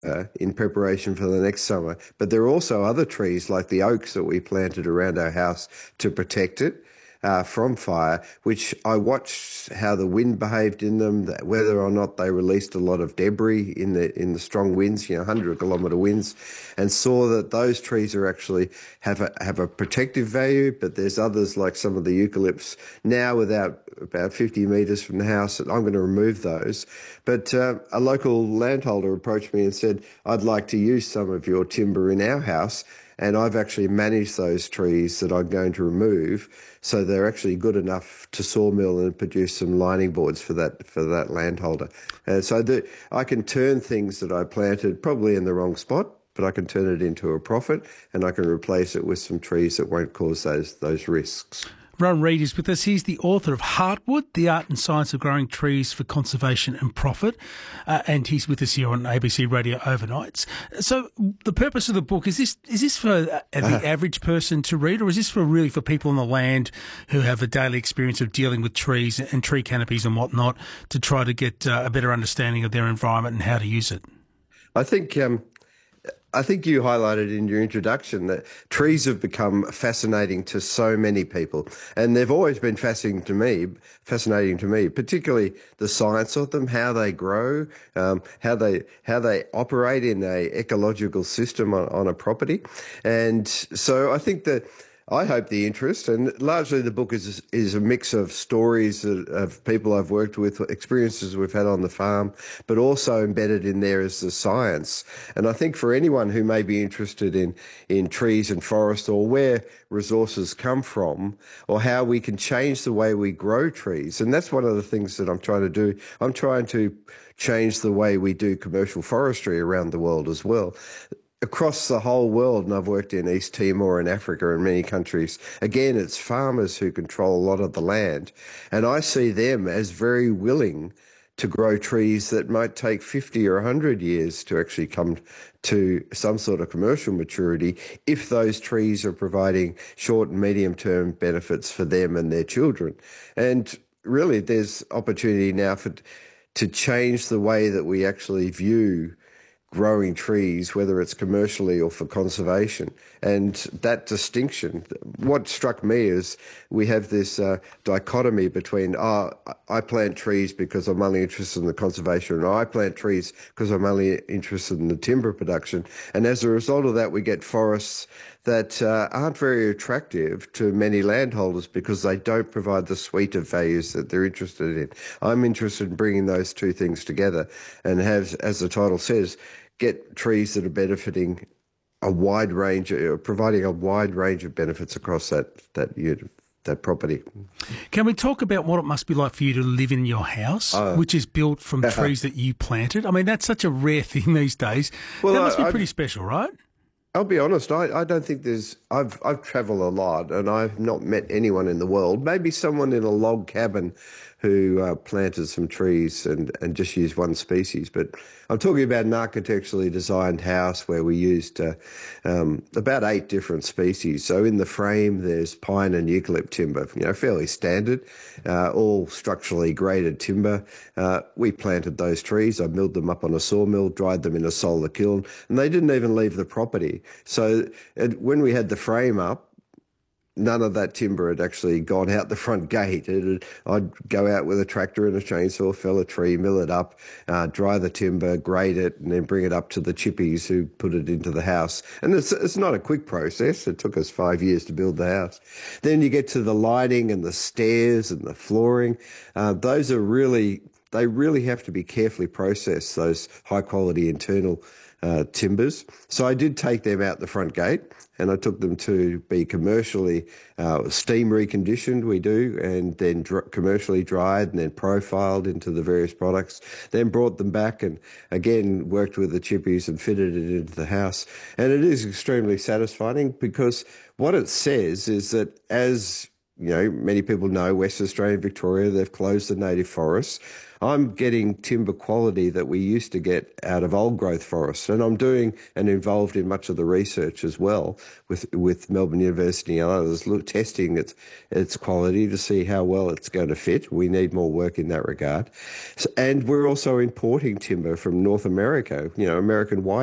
in preparation for the next summer. But there are also other trees like the oaks that we planted around our house to protect it from fire, which I watched how the wind behaved in them, whether or not they released a lot of debris in the strong winds, 100-kilometre winds, and saw that those trees are actually have a protective value. But there's others like some of the eucalypts now about 50 metres from the house that I'm going to remove those. But a local landholder approached me and said, I'd like to use some of your timber in our house. And I've actually managed those trees that I'm going to remove, so they're actually good enough to sawmill and produce some lining boards for that landholder. I can turn things that I planted probably in the wrong spot, but I can turn it into a profit, and I can replace it with some trees that won't cause those risks. Rowan Reid is with us. He's the author of Heartwood, The Art and Science of Growing Trees for Conservation and Profit, and he's with us here on ABC Radio Overnights. So the purpose of the book, is this for the average person to read, or is this really for people on the land who have a daily experience of dealing with trees and tree canopies and whatnot to try to get a better understanding of their environment and how to use it? I think you highlighted in your introduction that trees have become fascinating to so many people, and they've always been fascinating to me, particularly the science of them, how they grow, how they operate in a ecological system on a property. And so I hope the interest, and largely the book is a mix of stories of people I've worked with, experiences we've had on the farm, but also embedded in there is the science. And I think for anyone who may be interested in trees and forests, or where resources come from, or how we can change the way we grow trees, and that's one of the things that I'm trying to do. I'm trying to change the way we do commercial forestry around the world as well. Across the whole world, and I've worked in East Timor and Africa and many countries, again, it's farmers who control a lot of the land. And I see them as very willing to grow trees that might take 50 or 100 years to actually come to some sort of commercial maturity, if those trees are providing short and medium-term benefits for them and their children. And really, there's opportunity now to change the way that we actually view growing trees, whether it's commercially or for conservation. And that distinction, what struck me is we have this dichotomy between, I plant trees because I'm only interested in the conservation, and I plant trees because I'm only interested in the timber production. And as a result of that, we get forests that aren't very attractive to many landholders because they don't provide the suite of values that they're interested in. I'm interested in bringing those two things together and have, as the title says, get trees that are benefiting a wide range, providing a wide range of benefits across that property. Can we talk about what it must be like for you to live in your house, which is built from trees that you planted? I mean, that's such a rare thing these days. Well, that must be pretty special, right? I'll be honest, I don't think I've travelled a lot, and I've not met anyone in the world, maybe someone in a log cabin who planted some trees and just used one species. But I'm talking about an architecturally designed house where we used about 8 different species. So in the frame, there's pine and eucalypt timber, fairly standard, all structurally graded timber. We planted those trees. I milled them up on a sawmill, dried them in a solar kiln, and they didn't even leave the property. So when we had the frame up, none of that timber had actually gone out the front gate. I'd go out with a tractor and a chainsaw, fell a tree, mill it up, dry the timber, grade it, and then bring it up to the chippies who put it into the house. And it's not a quick process. It took us 5 years to build the house. Then you get to the lighting and the stairs and the flooring. Those are they really have to be carefully processed, those high-quality internal timbers. So I did take them out the front gate, and I took them to be commercially steam reconditioned, we do, and then commercially dried and then profiled into the various products, then brought them back and again worked with the chippies and fitted it into the house. And it is extremely satisfying because what it says is that as many people know West Australia and Victoria, they've closed the native forests. I'm getting timber quality that we used to get out of old growth forests. And I'm doing and involved in much of the research as well with Melbourne University and others, testing its quality to see how well it's going to fit. We need more work in that regard. And we're also importing timber from North America, American white